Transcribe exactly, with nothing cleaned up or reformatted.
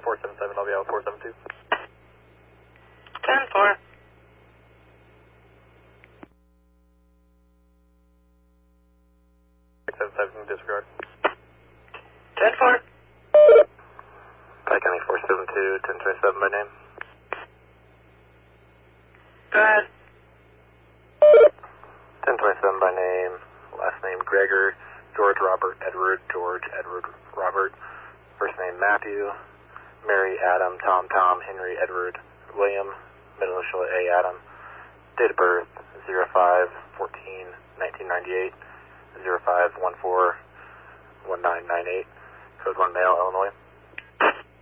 four seven seven, I'll be out four seven two. ten four. six seven seven, disregard. ten four. Pike County four seven two, ten twenty-seven by name. Go ahead. ten twenty-seven by name, last name Gregor, George Robert Edward, George Edward Robert, first name Matthew, Mary Adam, Tom Tom, Henry Edward, William, middle initial A Adam, date of birth zero five fourteen nineteen ninety-eight, zero five one four one nine nine eight, code one male, Illinois.